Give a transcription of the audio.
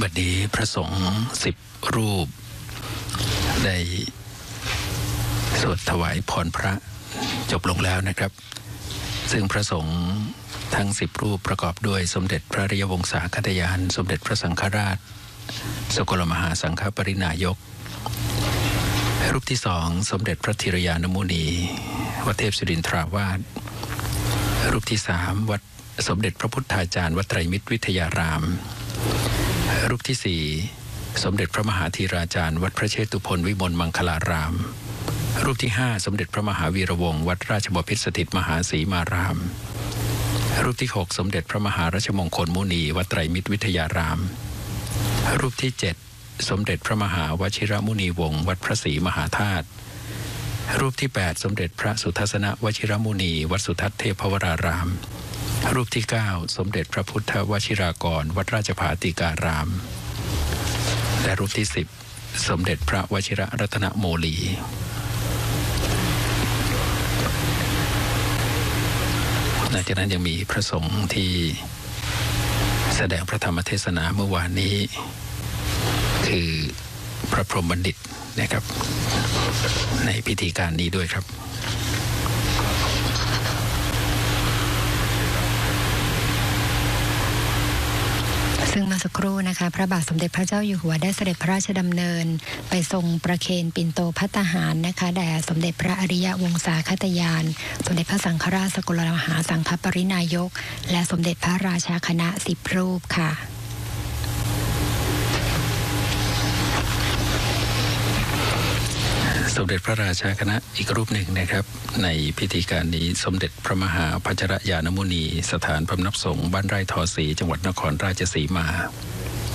บัดนี้พระสงฆ์10 รูปได้สวดถวายพรพระจบลงแล้วนะครับซึ่งพระสงฆ์ทั้ง10 รูปประกอบด้วยสมเด็จพระอริยวงศาคตยานสมเด็จพระสังฆราชสกลมหาสังฆปรินายกรูปที่2สมเด็จพระธีรยานมุนีวัดเทพศิรินทราวาสรูปที่3วัดสมเด็จพระพุทธาจารย์วัดไตรมิตรวิทยารามรูปที่4สมเด็จพระมหาธีราจารย์วัดพระเชตุพนวิมลมังคลารามรูปที่5สมเด็จพระมหาวีระวงศ์วัดราชบพิตรสถิตมหาศรีมารามรูปที่6สมเด็จพระมหารัชมงคลมุนีวัดไตรมิตรวิทยารามรูปที่7สมเด็จพระมหาวชิรมุนีวงศ์วัดพระศรีมหาธาตุรูปที่8สมเด็จพระสุทัศนวชิรมุนีวัดสุทัศน์เทพวรารามรูปที่9สมเด็จพระพุทธวชิรากรวัดราชภาติการามและรูปที่10สมเด็จพระวชิรรัตนโมลีนอกจากนั้นยังมีพระสงฆ์ที่แสดงพระธรรมเทศนาเมื่อวานนี้คือพระพรหมบัณฑิตนะครับในพิธีการนี้ด้วยครับซึ่งเมื่อสักครู่นะคะพระบาทสมเด็จพระเจ้าอยู่หัวได้เสด็จพระราชดำเนินไปทรงประเคนปิ่นโตภัตตาหารนะคะแด่สมเด็จพระอริยวงศาคตยานสมเด็จพระสังฆราชสกลมหาสังฆปรินายกและสมเด็จพระราชาคณะ10 รูปค่ะสมเด็จพระราชาคณะอีกรูปหนึ่งนะครับในพิธีการนี้สมเด็จพระมหาพัชรยานมุนีสถานพำนักสงฆ์บ้านไร่ทอศรีจังหวัดนครราชสีมา